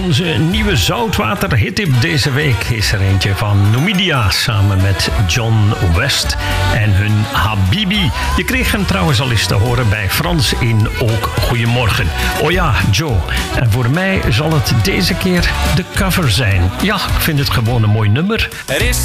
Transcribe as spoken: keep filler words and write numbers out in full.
Onze nieuwe zoutwater hittip deze week is er eentje van Numidia samen met John West en hun Habibi. Je kreeg hem trouwens al eens te horen bij Frans in Ook Goedemorgen. Oh ja, Joe. En voor mij zal het deze keer de cover zijn. Ja, ik vind het gewoon een mooi nummer. Er is